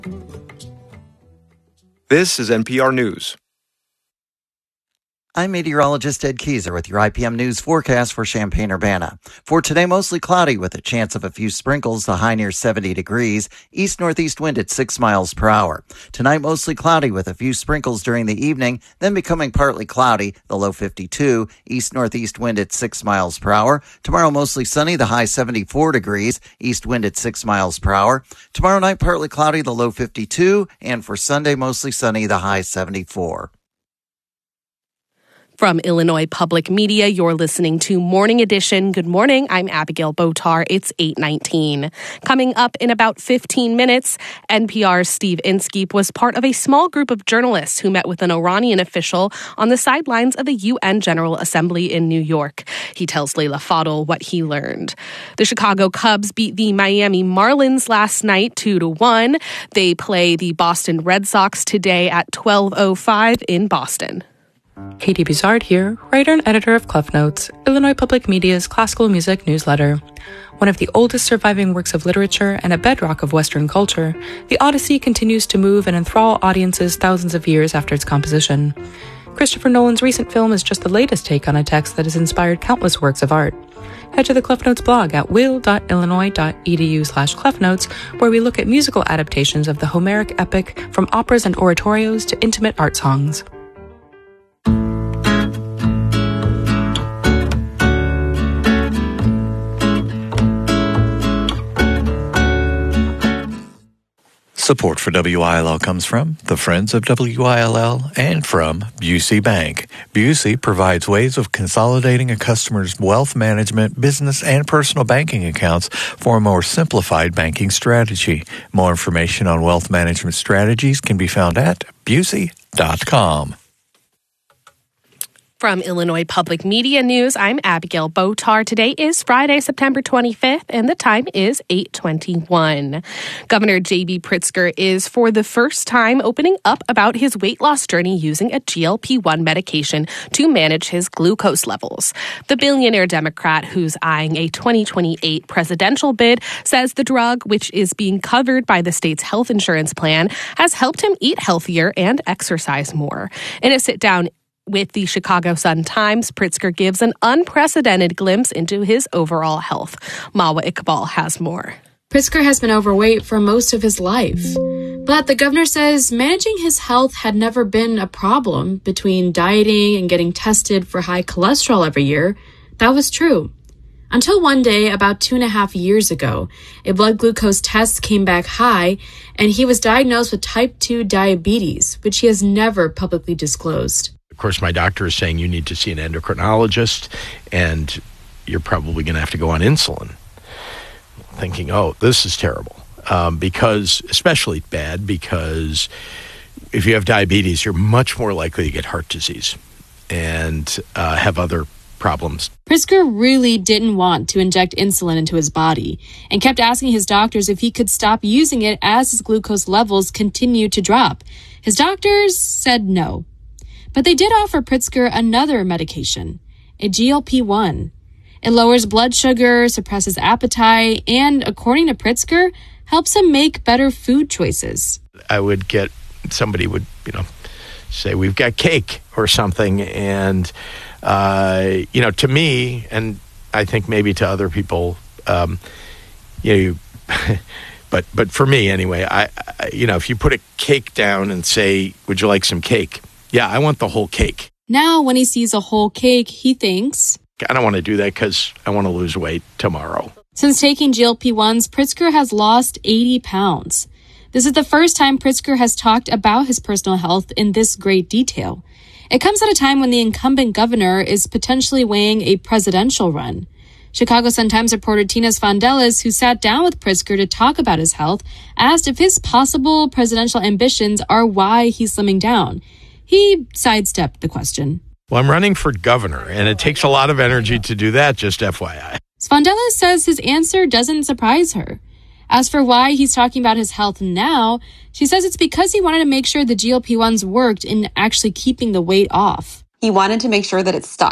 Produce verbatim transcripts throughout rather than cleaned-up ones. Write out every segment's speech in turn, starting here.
This is N P R News. I'm meteorologist Ed Keyser with your I P M News forecast for Champaign-Urbana. For today, mostly cloudy with a chance of a few sprinkles, the high near seventy degrees, east-northeast wind at six miles per hour. Tonight, mostly cloudy with a few sprinkles during the evening, then becoming partly cloudy, the low fifty-two, east-northeast wind at six miles per hour. Tomorrow, mostly sunny, the high seventy-four degrees, east wind at six miles per hour. Tomorrow night, partly cloudy, the low fifty-two, and for Sunday, mostly sunny, the high seventy-four. From Illinois Public Media, you're listening to Morning Edition. Good morning. I'm Abigail Botar. It's eight nineteen. Coming up in about fifteen minutes, N P R's Steve Inskeep was part of a small group of journalists who met with an Iranian official on the sidelines of the U N General Assembly in New York. He tells Leila Fadel what he learned. The Chicago Cubs beat the Miami Marlins last night two to one. They play the Boston Red Sox today at twelve oh five in Boston. Katie Bizard here, writer and editor of Clef Notes, Illinois Public Media's classical music newsletter. One of the oldest surviving works of literature and a bedrock of Western culture, the Odyssey continues to move and enthrall audiences thousands of years after its composition. Christopher Nolan's recent film is just the latest take on a text that has inspired countless works of art. Head to the Clef Notes blog at will.illinois.edu slash clefnotes, where we look at musical adaptations of the Homeric epic from operas and oratorios to intimate art songs. Support for W I L L comes from the Friends of W I L L and from Busey Bank. Busey provides ways of consolidating a customer's wealth management, business, and personal banking accounts for a more simplified banking strategy. More information on wealth management strategies can be found at busey dot com. From Illinois Public Media News, I'm Abigail Botar. Today is Friday, September twenty-fifth, and the time is eight twenty-one. Governor J B Pritzker is, for the first time, opening up about his weight loss journey using a G L P one medication to manage his glucose levels. The billionaire Democrat, who's eyeing a twenty twenty-eight presidential bid, says the drug, which is being covered by the state's health insurance plan, has helped him eat healthier and exercise more. In a sit-down with the Chicago Sun-Times, Pritzker gives an unprecedented glimpse into his overall health. Mawa Iqbal has more. Pritzker has been overweight for most of his life, but the governor says managing his health had never been a problem. Between dieting and getting tested for high cholesterol every year, that was true. Until one day, about two and a half years ago, a blood glucose test came back high, and he was diagnosed with type two diabetes, which he has never publicly disclosed. Of course, my doctor is saying you need to see an endocrinologist, and you're probably going to have to go on insulin. Thinking, oh, this is terrible, um, because especially bad because if you have diabetes, you're much more likely to get heart disease and uh, have other problems. Pritzker really didn't want to inject insulin into his body and kept asking his doctors if he could stop using it as his glucose levels continued to drop. His doctors said no. But they did offer Pritzker another medication, a G L P one. It lowers blood sugar, suppresses appetite, and, according to Pritzker, helps him make better food choices. I would get, somebody would, you know, say, we've got cake or something. And, uh, you know, to me, and I think maybe to other people, um, you know, you, but but for me anyway, I, I, you know, if you put a cake down and say, would you like some cake? Yeah, I want the whole cake. Now, when he sees a whole cake, he thinks, I don't want to do that because I want to lose weight tomorrow. Since taking G L P ones, Pritzker has lost eighty pounds. This is the first time Pritzker has talked about his personal health in this great detail. It comes at a time when the incumbent governor is potentially weighing a presidential run. Chicago Sun-Times reporter Tina Svandelis, who sat down with Pritzker to talk about his health, asked if his possible presidential ambitions are why he's slimming down. He sidestepped the question. Well, I'm running for governor, and it takes a lot of energy to do that, just F Y I. Svandelis says his answer doesn't surprise her. As for why he's talking about his health now, she says it's because he wanted to make sure the G L P ones worked in actually keeping the weight off. He wanted to make sure that it stuck.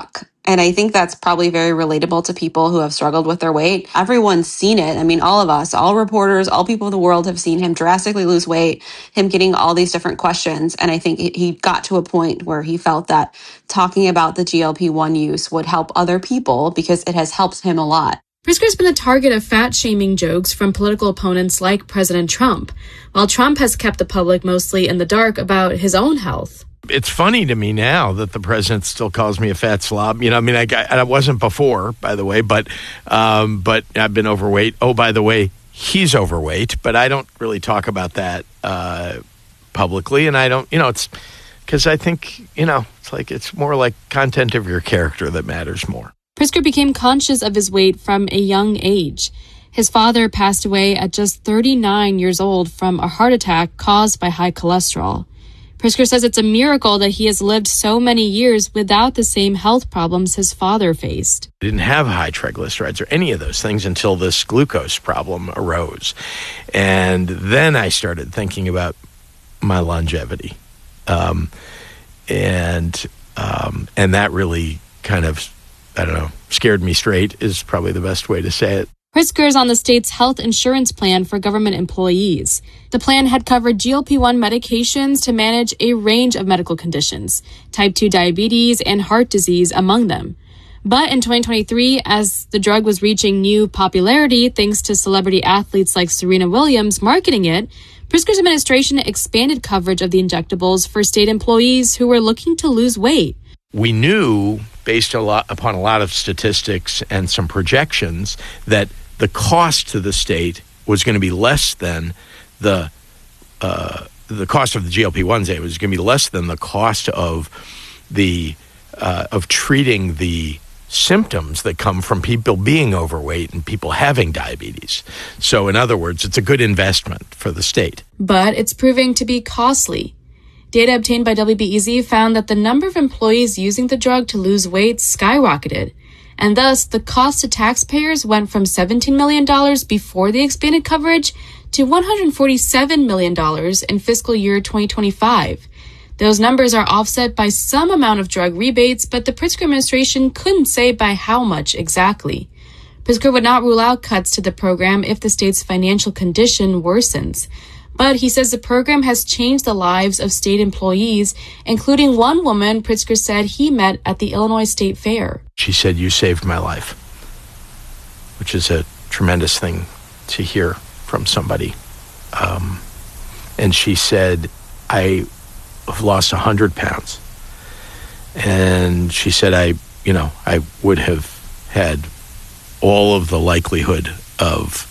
And I think that's probably very relatable to people who have struggled with their weight. Everyone's seen it. I mean, all of us, all reporters, all people in the world have seen him drastically lose weight, him getting all these different questions. And I think he got to a point where he felt that talking about the G L P one use would help other people because it has helped him a lot. Pritzker's been the target of fat-shaming jokes from political opponents like President Trump, while Trump has kept the public mostly in the dark about his own health. It's funny to me now that the president still calls me a fat slob. You know, I mean, I, I wasn't before, by the way, but um, but I've been overweight. Oh, by the way, he's overweight, but I don't really talk about that uh, publicly. And I don't, you know, it's because I think, you know, it's like it's more like content of your character that matters more. Pritzker became conscious of his weight from a young age. His father passed away at just thirty-nine years old from a heart attack caused by high cholesterol. Pritzker says it's a miracle that he has lived so many years without the same health problems his father faced. I didn't have high triglycerides or any of those things until this glucose problem arose. And then I started thinking about my longevity. Um, and um, and that really kind of, I don't know, scared me straight is probably the best way to say it. Pritzker is on the state's health insurance plan for government employees. The plan had covered G L P one medications to manage a range of medical conditions, type two diabetes and heart disease among them. But in twenty twenty-three, as the drug was reaching new popularity thanks to celebrity athletes like Serena Williams marketing it, Pritzker's administration expanded coverage of the injectables for state employees who were looking to lose weight. We knew, based a lot upon a lot of statistics and some projections, that the cost to the state was going to be less than the uh, the cost of the G L P ones. It was going to be less than the cost of the uh, of treating the symptoms that come from people being overweight and people having diabetes. So, in other words, it's a good investment for the state. But it's proving to be costly. Data obtained by W B E Z found that the number of employees using the drug to lose weight skyrocketed, and thus the cost to taxpayers went from seventeen million dollars before the expanded coverage to one hundred forty-seven million dollars in fiscal year twenty twenty-five. Those numbers are offset by some amount of drug rebates, but the Pritzker administration couldn't say by how much exactly. Pritzker would not rule out cuts to the program if the state's financial condition worsens. But he says the program has changed the lives of state employees, including one woman Pritzker said he met at the Illinois State Fair. She said, "You saved my life," which is a tremendous thing to hear from somebody. Um, and she said, "I have lost one hundred pounds. And she said, I, you know, I would have had all of the likelihood of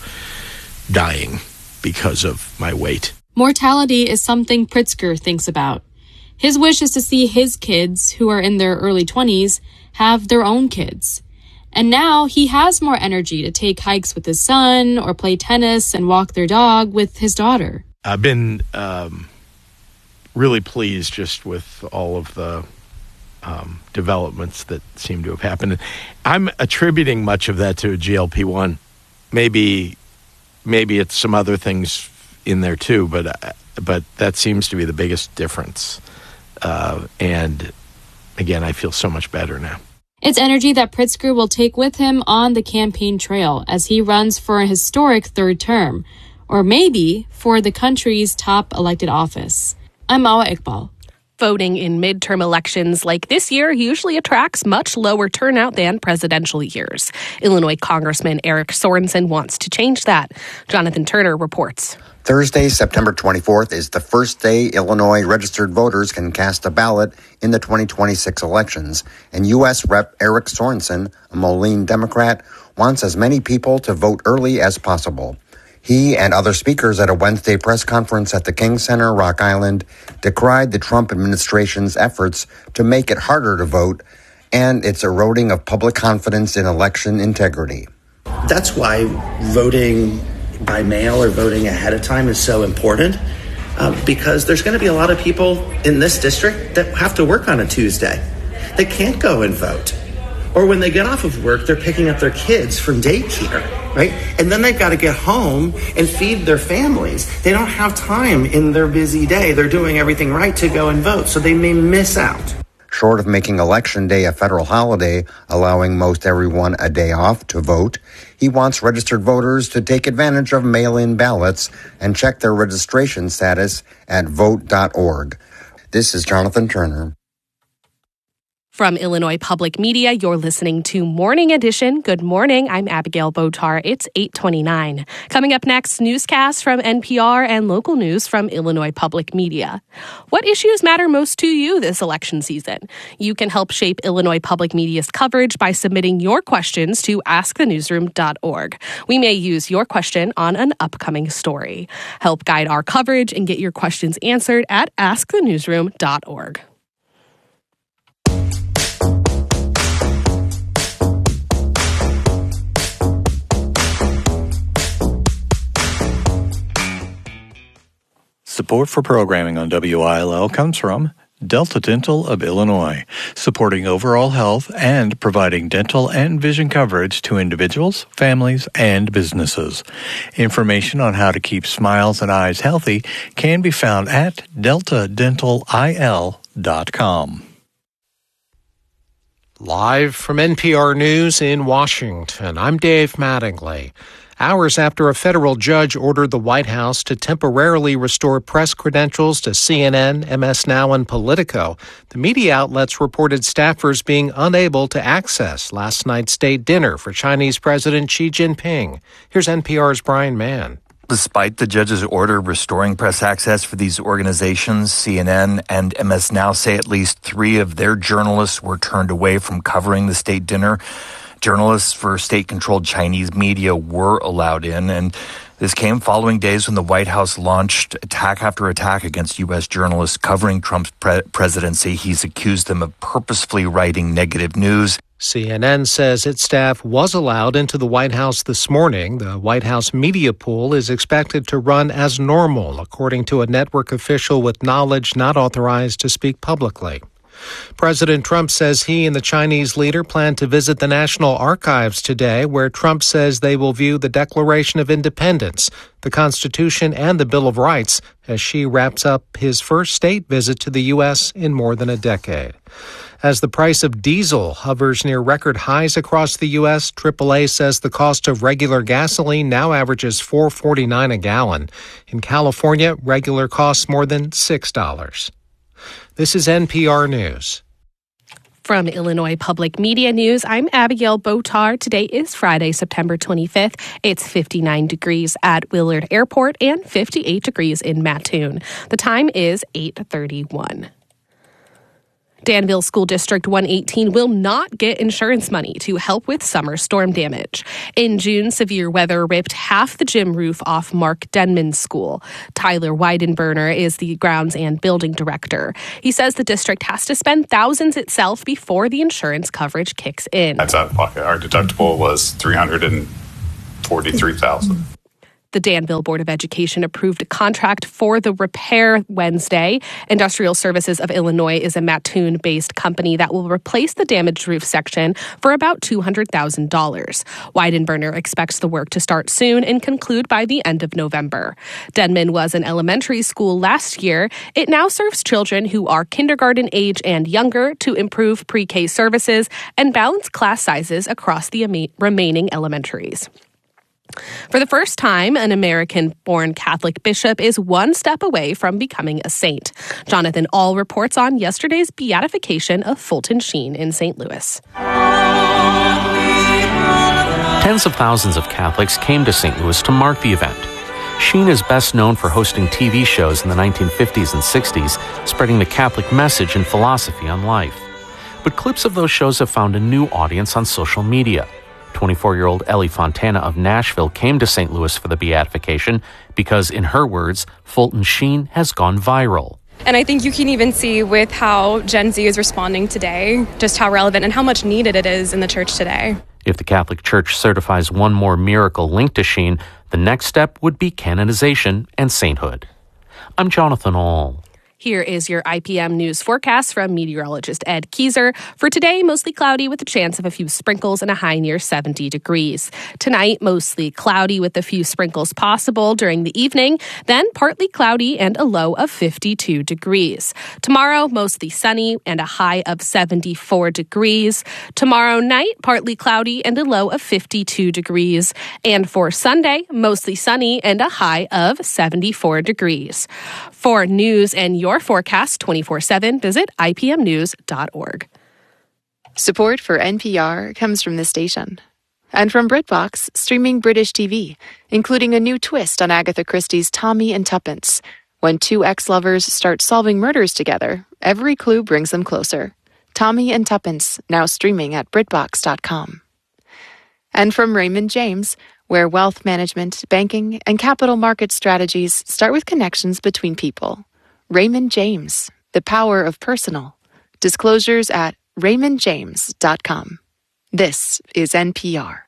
dying because of my weight." Mortality is something Pritzker thinks about. His wish is to see his kids, who are in their early twenties, have their own kids. And now he has more energy to take hikes with his son or play tennis and walk their dog with his daughter. I've been um, really pleased just with all of the um, developments that seem to have happened. I'm attributing much of that to G L P one. Maybe maybe it's some other things in there too, but but that seems to be the biggest difference. Uh, and again, I feel so much better now. It's energy that Pritzker will take with him on the campaign trail as he runs for a historic third term, or maybe for the country's top elected office. I'm Mawa Iqbal. Voting in midterm elections like this year usually attracts much lower turnout than presidential years. Illinois Congressman Eric Sorensen wants to change that. Jonathan Turner reports. Thursday, September twenty-fourth, is the first day Illinois registered voters can cast a ballot in the twenty twenty-six elections, and U S Representative Eric Sorensen, a Moline Democrat, wants as many people to vote early as possible. He and other speakers at a Wednesday press conference at the King Center, Rock Island, decried the Trump administration's efforts to make it harder to vote and its eroding of public confidence in election integrity. That's why voting by mail or voting ahead of time is so important, uh, because there's going to be a lot of people in this district that have to work on a Tuesday. They can't go and vote. Or when they get off of work, they're picking up their kids from daycare, right? And then they've got to get home and feed their families. They don't have time in their busy day. They're doing everything right to go and vote, so they may miss out. Short of making Election Day a federal holiday, allowing most everyone a day off to vote, he wants registered voters to take advantage of mail-in ballots and check their registration status at vote dot org. This is Jonathan Turner. From Illinois Public Media, you're listening to Morning Edition. Good morning. I'm Abigail Botar. It's eight twenty-nine. Coming up next, newscasts from N P R and local news from Illinois Public Media. What issues matter most to you this election season? You can help shape Illinois Public Media's coverage by submitting your questions to ask the newsroom dot org. We may use your question on an upcoming story. Help guide our coverage and get your questions answered at ask the newsroom dot org. Support for programming on W I L L comes from Delta Dental of Illinois, supporting overall health and providing dental and vision coverage to individuals, families, and businesses. Information on how to keep smiles and eyes healthy can be found at delta dental I L dot com. Live from N P R News in Washington, I'm Dave Mattingly. Hours after a federal judge ordered the White House to temporarily restore press credentials to C N N, M S Now, and Politico, the media outlets reported staffers being unable to access last night's state dinner for Chinese President Xi Jinping. Here's N P R's Brian Mann. Despite the judge's order restoring press access for these organizations, C N N and M S Now say at least three of their journalists were turned away from covering the state dinner. Journalists for state-controlled Chinese media were allowed in, and this came following days when the White House launched attack after attack against U S journalists covering Trump's pre- presidency. He's accused them of purposefully writing negative news. C N N says its staff was allowed into the White House this morning. The White House media pool is expected to run as normal, according to a network official with knowledge not authorized to speak publicly. President Trump says he and the Chinese leader plan to visit the National Archives today, where Trump says they will view the Declaration of Independence, the Constitution, and the Bill of Rights as Xi wraps up his first state visit to the U S in more than a decade. As the price of diesel hovers near record highs across the U S, triple A says the cost of regular gasoline now averages four dollars and forty-nine cents a gallon. In California, regular costs more than six dollars. This is N P R News. From Illinois Public Media News, I'm Abigail Botar. Today is Friday, September twenty-fifth. It's fifty-nine degrees at Willard Airport and fifty-eight degrees in Mattoon. The time is eight thirty-one. Danville School District one eighteen will not get insurance money to help with summer storm damage. In June, severe weather ripped half the gym roof off Mark Denman School. Tyler Weidenberner is the grounds and building director. He says the district has to spend thousands itself before the insurance coverage kicks in. That's out of pocket. Our deductible was three hundred forty-three thousand dollars. The Danville Board of Education approved a contract for the repair Wednesday. Industrial Services of Illinois is a Mattoon-based company that will replace the damaged roof section for about two hundred thousand dollars. Weidenberner expects the work to start soon and conclude by the end of November. Denman was an elementary school last year. It now serves children who are kindergarten age and younger to improve pre-K services and balance class sizes across the ama- remaining elementaries. For the first time, an American-born Catholic bishop is one step away from becoming a saint. Jonathan Ahl reports on yesterday's beatification of Fulton Sheen in Saint Louis. Tens of thousands of Catholics came to Saint Louis to mark the event. Sheen is best known for hosting T V shows in the nineteen fifties and sixties, spreading the Catholic message and philosophy on life. But clips of those shows have found a new audience on social media. twenty-four-year-old Ellie Fontana of Nashville came to Saint Louis for the beatification because, in her words, Fulton Sheen has gone viral. And I think you can even see with how Gen Z is responding today, just how relevant and how much needed it is in the church today. If the Catholic Church certifies one more miracle linked to Sheen, the next step would be canonization and sainthood. I'm Jonathan Ahl. Here is your I P M news forecast from meteorologist Ed Keyser. For today, mostly cloudy with a chance of a few sprinkles and a high near seventy degrees. Tonight, mostly cloudy with a few sprinkles possible during the evening, then partly cloudy and a low of fifty-two degrees. Tomorrow, mostly sunny and a high of seventy-four degrees. Tomorrow night, partly cloudy and a low of fifty-two degrees. And for Sunday, mostly sunny and a high of seventy-four degrees. For news and your forecast twenty-four seven, visit I P M news dot org. Support for N P R comes from this station. And from BritBox, streaming British T V, including a new twist on Agatha Christie's Tommy and Tuppence. When two ex-lovers start solving murders together, every clue brings them closer. Tommy and Tuppence, now streaming at Britbox dot com. And from Raymond James, where wealth management, banking, and capital market strategies start with connections between people. Raymond James, the power of personal. Disclosures at raymond james dot com. This is N P R.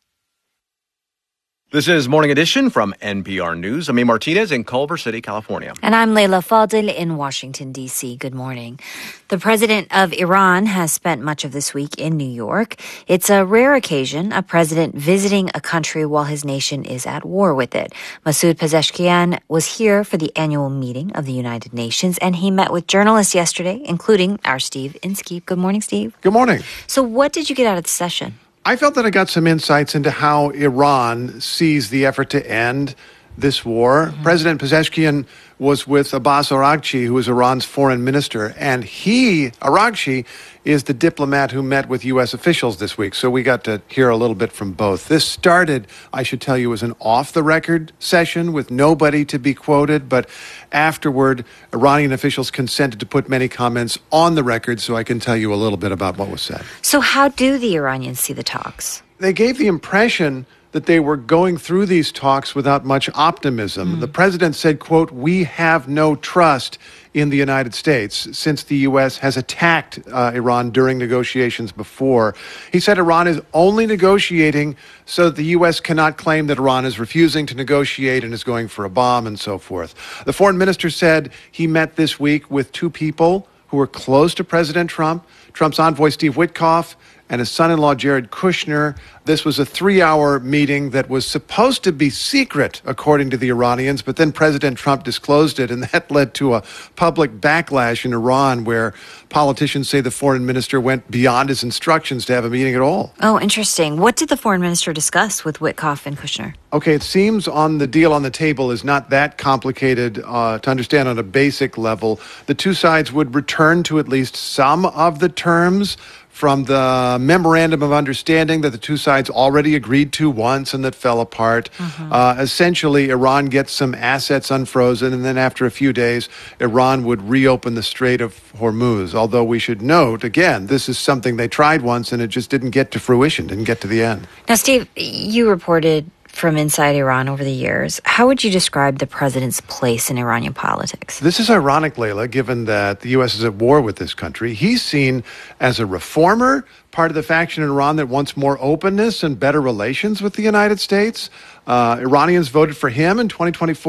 This is Morning Edition from N P R News. I'm A. Martinez in Culver City, California. And I'm Leila Fadel in Washington, D C. Good morning. The president of Iran has spent much of this week in New York. It's a rare occasion, a president visiting a country while his nation is at war with it. Masoud Pezeshkian was here for the annual meeting of the United Nations, and he met with journalists yesterday, including our Steve Inskeep. Good morning, Steve. Good morning. So what did you get out of the session? I felt that I got some insights into how Iran sees the effort to end this war. Mm-hmm. President Pezeshkian was with Abbas Araghchi, who is Iran's foreign minister, and he, Araghchi, is the diplomat who met with U S officials this week. So we got to hear a little bit from both. This started, I should tell you, as an off-the-record session with nobody to be quoted, but afterward, Iranian officials consented to put many comments on the record, so I can tell you a little bit about what was said. So how do the Iranians see the talks? They gave the impression that they were going through these talks without much optimism. Mm. The president said, quote, "We have no trust in the United States," since the U S has attacked uh, Iran during negotiations before. He said Iran is only negotiating so that the U S cannot claim that Iran is refusing to negotiate and is going for a bomb and so forth. The foreign minister said he met this week with two people who were close to President Trump, Trump's envoy Steve Witkoff and his son-in-law Jared Kushner. This was a three-hour meeting that was supposed to be secret, according to the Iranians, but then President Trump disclosed it, and that led to a public backlash in Iran where politicians say the foreign minister went beyond his instructions to have a meeting at all. Oh, interesting. What did the foreign minister discuss with Witkoff and Kushner? Okay, it seems on the deal on the table is not that complicated uh, to understand on a basic level. The two sides would return to at least some of the terms from the memorandum of understanding that the two sides already agreed to once and that fell apart. Mm-hmm. Uh, essentially, Iran gets some assets unfrozen, and then after a few days, Iran would reopen the Strait of Hormuz. Although we should note, again, this is something they tried once and it just didn't get to fruition, didn't get to the end. Now, Steve, you reported from inside Iran over the years. How would you describe the president's place in Iranian politics? This is ironic, Leila, given that the U S is at war with this country. He's seen as a reformer, part of the faction in Iran that wants more openness and better relations with the United States. Uh, Iranians voted for him in twenty twenty-four.